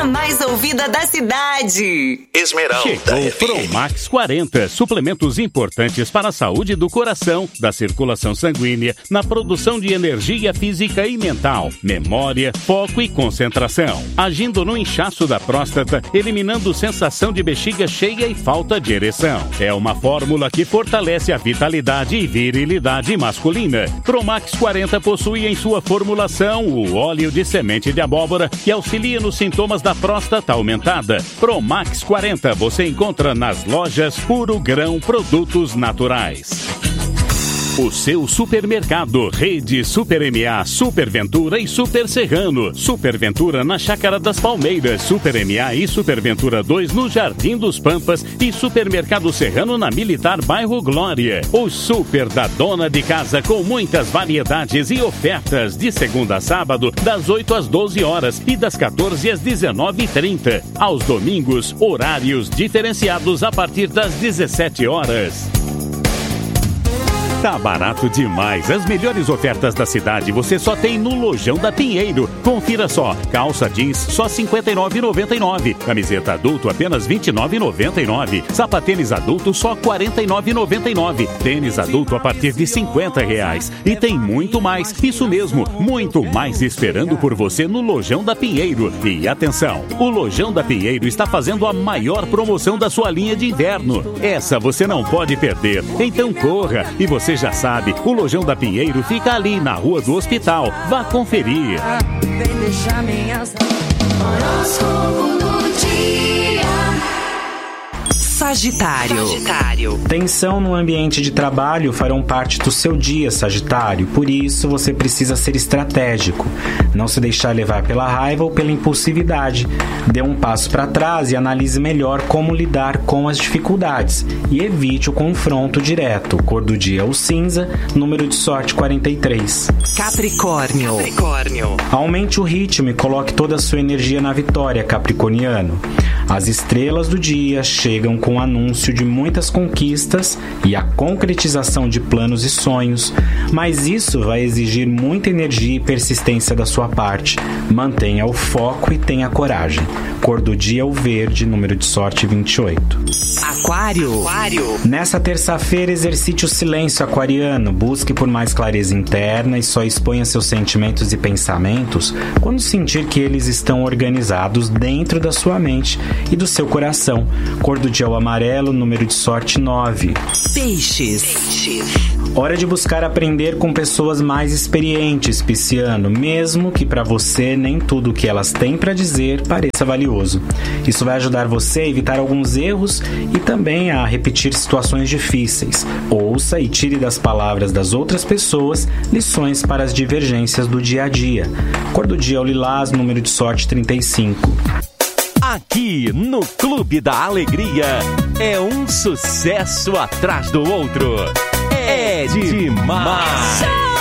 mais ouvida da cidade. Esmeralda Chegou Promax 40, suplementos importantes para a saúde do coração, da circulação sanguínea, na produção de energia física e mental, memória, foco e concentração, agindo no inchaço da próstata, eliminando sensação de bexiga cheia e falta de ereção. É uma fórmula que fortalece a vitalidade e virilidade masculina. Promax 40 possui em sua formulação o óleo de semente de abóbora que auxilia nos sintomas da próstata aumentada. Promax 40 você encontra nas lojas Puro Grão Produtos Naturais. O seu supermercado, Rede Super MA, Super Ventura e Super Serrano. Super Ventura na Chácara das Palmeiras, Super MA e Super Ventura 2 no Jardim dos Pampas e Supermercado Serrano na Militar Bairro Glória. O Super da Dona de Casa com muitas variedades e ofertas de segunda a sábado das 8 às 12 horas e das 14 às 19h30. Aos domingos, horários diferenciados a partir das 17 horas. Tá barato demais. As melhores ofertas da cidade você só tem no Lojão da Pinheiro. Confira só. Calça jeans só R$ 59,99. Camiseta adulto apenas R$ 29,99. Sapatênis adulto só R$ 49,99. Tênis adulto a partir de R$ 50. E tem muito mais. Isso mesmo, muito mais esperando por você no Lojão da Pinheiro. E atenção, o Lojão da Pinheiro está fazendo a maior promoção da sua linha de inverno. Essa você não pode perder. Então corra. E você já sabe, o Lojão da Pinheiro fica ali na Rua do Hospital. Vá conferir. Vem deixar minhas... Horóscopo do dia. Sagitário. Tensão no ambiente de trabalho farão parte do seu dia, Sagitário. Por isso, você precisa ser estratégico. Não se deixar levar pela raiva ou pela impulsividade. Dê um passo para trás e analise melhor como lidar com as dificuldades. E evite o confronto direto. Cor do dia é o cinza, número de sorte 43. Capricórnio. Aumente o ritmo e coloque toda a sua energia na vitória, capricorniano. As estrelas do dia chegam com o anúncio de muitas conquistas e a concretização de planos e sonhos, mas isso vai exigir muita energia e persistência da sua parte. Mantenha o foco e tenha coragem. Cor do dia é o verde, número de sorte 28. Aquário. Nessa terça-feira, exercite o silêncio, aquariano. Busque por mais clareza interna e só exponha seus sentimentos e pensamentos quando sentir que eles estão organizados dentro da sua mente e do seu coração. Cor do dia é o amarelo, número de sorte 9. Peixes. Hora de buscar aprender com pessoas mais experientes, pisciano, mesmo que para você nem tudo o que elas têm para dizer pareça valioso. Isso vai ajudar você a evitar alguns erros e também a repetir situações difíceis. Ouça e tire das palavras das outras pessoas lições para as divergências do dia a dia. Cor do dia é o lilás, número de sorte 35. Aqui no Clube da Alegria é um sucesso atrás do outro. É demais!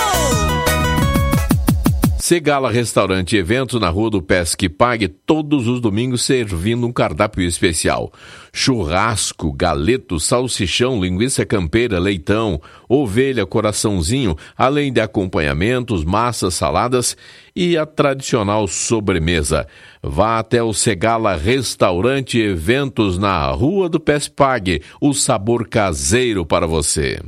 Segala Restaurante e Eventos na Rua do Pesque Pague, todos os domingos servindo um cardápio especial. Churrasco, galeto, salsichão, linguiça campeira, leitão, ovelha, coraçãozinho, além de acompanhamentos, massas, saladas e a tradicional sobremesa. Vá até o Segala Restaurante e Eventos na Rua do Pesque Pague, o sabor caseiro para você.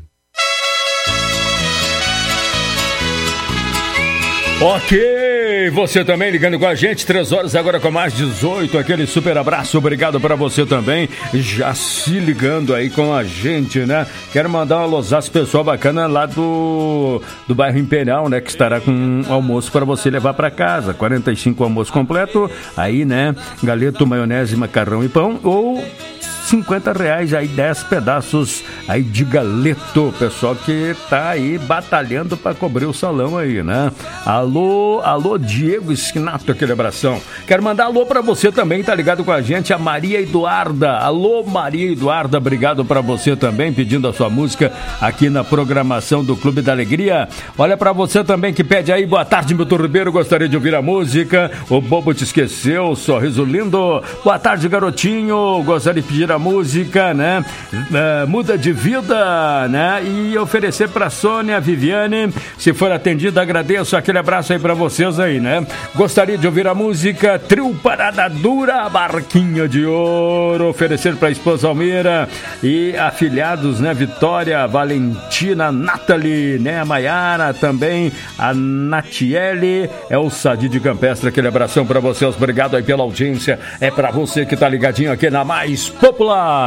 Ok, você também ligando com a gente, 3 horas agora com mais 18, aquele super abraço, obrigado para você também, já se ligando aí com a gente, né? Quero mandar um alôzaço pessoal bacana lá do bairro Imperial, né? Que estará com um almoço para você levar para casa, 45 almoço completo, aí, né? Galeto, maionese, macarrão e pão, ou R$50 aí, 10 pedaços aí de galeto, pessoal que tá aí batalhando para cobrir o salão aí, né? Alô, Diego Esquinato, aquele abração. Quero mandar alô para você também, tá ligado com a gente, a Maria Eduarda. Alô, Maria Eduarda, obrigado para você também, pedindo a sua música aqui na programação do Clube da Alegria. Olha para você também que pede aí, boa tarde, Milton Ribeiro, gostaria de ouvir a música O Bobo Te Esqueceu, Sorriso Lindo. Boa tarde, garotinho, gostaria de pedir a a música, né? Muda de vida, né? E oferecer pra Sônia, Viviane, se for atendida, agradeço, aquele abraço aí pra vocês aí, né? Gostaria de ouvir a música Trio Parada Dura, Barquinha de Ouro, oferecer pra esposa Almeira e afilhados, né? Vitória, Valentina, Nathalie, né? A Maiara também, a Natiele, é o Sadi de Campestre, aquele abração pra vocês, obrigado aí pela audiência, é pra você que tá ligadinho aqui na Mais Popular.